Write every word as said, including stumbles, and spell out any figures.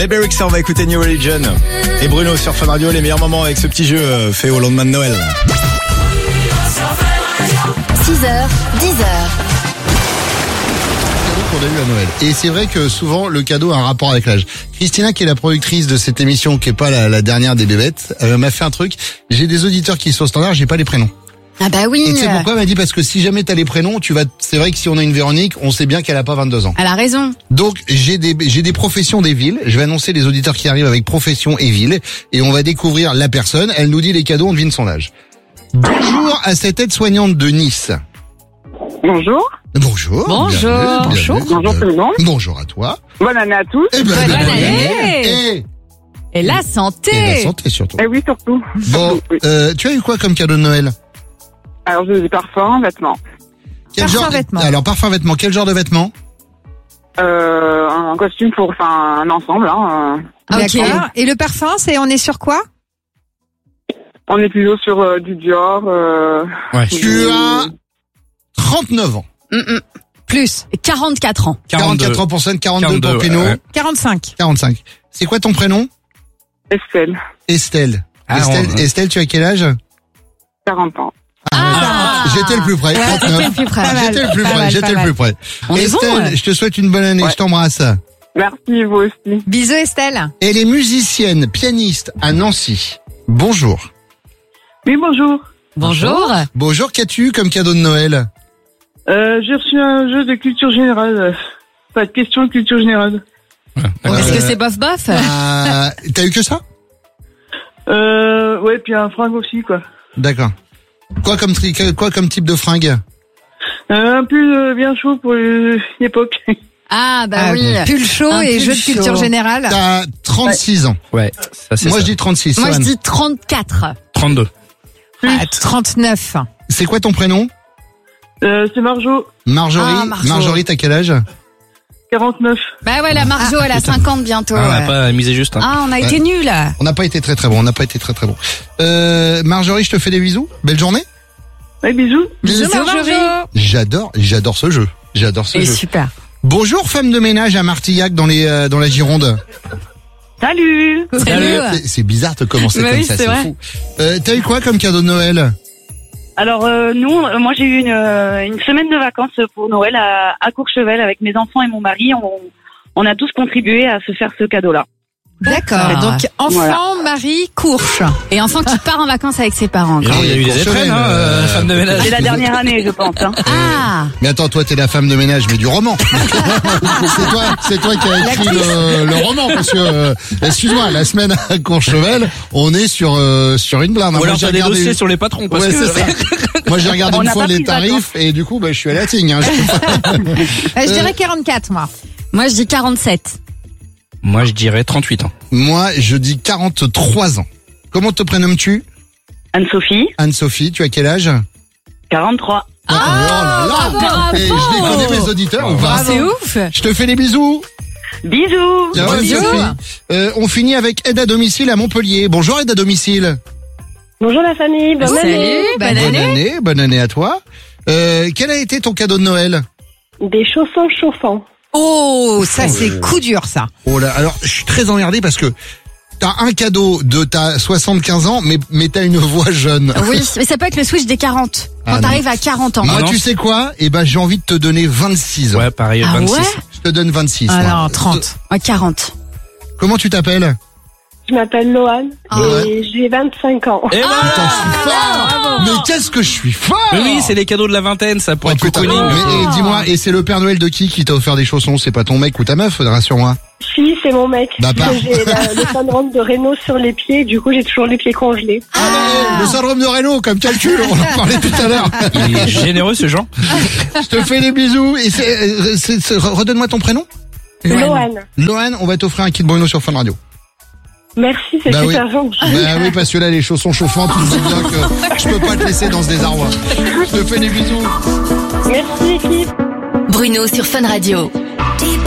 Bébé Rexha, on va écouter New Religion. Et Bruno sur Fun Radio, les meilleurs moments avec ce petit jeu fait au lendemain de Noël. six heures, dix heures. Qu'on a eu à Noël. Et c'est vrai que souvent le cadeau a un rapport avec l'âge. Christina, qui est la productrice de cette émission, qui est pas la, la dernière des bébêtes, elle m'a fait un truc. J'ai des auditeurs qui sont au standard, j'ai pas les prénoms. Ah bah oui. Et tu sais pourquoi? Elle m'a dit parce que si jamais t'as les prénoms, tu vas. C'est vrai que si on a une Véronique, on sait bien qu'elle a pas vingt-deux ans. Elle a raison. Donc j'ai des j'ai des professions des villes. Je vais annoncer les auditeurs qui arrivent avec profession et ville, et on va découvrir la personne. Elle nous dit les cadeaux, on devine son âge. Bonjour à cette aide-soignante de Nice. Bonjour. Bonjour. Bonjour. Bienvenue, Bonjour. bienvenue, Bonjour tout le monde. Bonjour à toi. Bonne année à tous. Eh ben, Bonne bonne année. année. Et, Et la santé. et la santé surtout. Et oui, surtout. Bon, Oui. euh, tu as eu quoi comme cadeau de Noël? Alors, j'ai des parfums, vêtements. Quel Parfum genre vêtements. Alors parfum vêtements. Quel genre de vêtements? Euh, un costume pour, enfin, un ensemble, hein. Ah, ok. D'accord. Et le parfum, c'est on est sur quoi? On est plutôt sur euh, du Dior, euh, Ouais. Tu du- as trente-neuf ans. Mm-mm. Plus. quarante-quatre ans. quarante-quatre ans pour Sun, quarante-deux pour quarante-deux, Pino, ouais. quarante-cinq. quarante-cinq. C'est quoi ton prénom? Estelle, Estelle. Ah, Estelle, on- Estelle, tu as quel âge? quarante ans. Ah. J'étais le plus près, Ouais, trente-neuf. t'étais le plus près. Pas mal, J'étais le plus pas près, mal, j'étais pas le mal. plus près. On est bon, Estelle, ouais. je te souhaite une bonne année, Ouais. je t'embrasse. Merci, vous aussi. Bisous Estelle. Elle est musicienne, pianiste à Nancy. Bonjour. Oui, bonjour. Bonjour. Bonjour, qu'as-tu comme cadeau de Noël? Euh, j'ai reçu un jeu de culture générale. Pas de question de culture générale. Est-ce que c'est bof bof? Euh, T'as eu que ça? Euh, ouais, puis un fringue aussi, quoi. D'accord. Quoi comme, tri- quoi comme type de fringue? Euh, un pull euh, bien chaud pour euh, l'époque. Ah bah Ah, oui. Pull chaud Un et pull jeu de culture chaud. générale. T'as trente-six ans. Ouais, ça c'est Moi ça. je dis trente-six. Moi je Sohan. dis trente-quatre. trente-deux. Ah, trente-neuf. C'est quoi ton prénom? Euh, c'est Marjo, Marjorie. Ah, Marjo. Marjorie, t'as quel âge? quarante-neuf. Bah ouais, la Marjo, elle a cinquante bientôt. Ah, on n'a ouais. pas misé juste. Hein. Ah, on a été nuls. On n'a pas été très très bon. On n'a pas été très très bon. Euh, Marjorie, je te fais des bisous. Belle journée. Ouais, bisous. Bisous, Marjorie. J'adore, j'adore ce jeu. J'adore ce Et jeu. super. Bonjour, femme de ménage à Martillac dans les euh, dans la Gironde. Salut. Salut. C'est- C'est bizarre de commencer Bah comme oui, ça, c'est c'est vrai. fou. Euh, T'as eu quoi comme cadeau de Noël? Alors euh, nous, euh, moi j'ai eu une, euh, une semaine de vacances pour Noël à, à Courchevel avec mes enfants et mon mari. On, on a tous contribué à se faire ce cadeau-là. D'accord. Ah. Donc enfant, Voilà. mari, courche. Et enfant qui part en vacances avec ses parents. Il y quoi. a eu des Courchevel, étrennes, hein, euh, euh, femme de ménage. C'est la dernière année, je pense. Hein. Ah. Mais attends, toi t'es la femme de ménage, mais du roman. c'est toi, c'est toi qui as écrit le, le roman, parce que euh, excuse-moi, la semaine à Courchevel, on est sur euh, sur une blinde. Ou Moi, alors j'ai t'as des regardé- dossiers sur les patrons. Parce Ouais, que... c'est ça. Moi j'ai regardé On une n'a fois pas les pris de vacances. tarifs et du coup bah, je suis à la tigne. Hein. Je- Euh, je dirais quarante-quatre, moi. Moi je dis quarante-sept. Moi je dirais trente-huit ans. Moi je dis quarante-trois ans. Comment te prénommes-tu? Anne-Sophie, Anne-Sophie, tu as quel âge? quarante-trois. Oh là là. bravo. Et je les connais mes auditeurs ou pas? C'est ouf. Je te fais des bisous. Bisous. Tiens, ouais, Bisous. Sophie. Euh, on finit avec aide à domicile à Montpellier. Bonjour aide à domicile. Bonjour la famille, bonne Salut. Bonne Bonne année. année, bonne année à toi. Euh, quel a été ton cadeau de Noël? Des chaussons chauffants. Oh, ça c'est coup dur, ça. Oh là, alors je suis très emmerdé parce que t'as un cadeau de ta soixante-quinze ans, mais mais t'as une voix jeune. Oui, mais ça peut être le switch des quarante. Quand Ah, non. t'arrives à quarante ans. Moi, non. tu sais quoi? Eh ben, j'ai envie de te donner vingt-six ans. Ouais, pareil, Ah vingt-six. ouais? Je te donne vingt-six. Ah moi. non, trente. Ouais, quarante. Comment tu t'appelles? Je m'appelle Loane Loane. et j'ai vingt-cinq ans. Et Putain, voilà. je suis fort! Mais qu'est-ce que je suis fort! Mais oui, c'est les cadeaux de la vingtaine, ça pour Ouais, être putain. cocooning. Mais et dis-moi, et c'est le Père Noël de qui qui t'a offert des chaussons? C'est pas ton mec ou ta meuf, rassure-moi. Si, c'est mon mec. Bah, pas. J'ai la- le syndrome de Raynaud sur les pieds, du coup j'ai toujours les pieds congelés. Ah, bah, le syndrome de Raynaud, comme calcul, on en parlait tout à l'heure. Il est généreux ce genre. Je te fais des bisous. Et c'est, euh, c'est- c'est- redonne-moi ton prénom. Loane. Loane, on va t'offrir un kit Bruno sur Fun Radio. Merci, c'est Bah super oui. gentil. Bah oui, parce que là, les chaussons chauffantes, tu sais bien que je peux pas te laisser dans ce désarroi. Je te fais des bisous. Merci équipe. Bruno sur Fun Radio.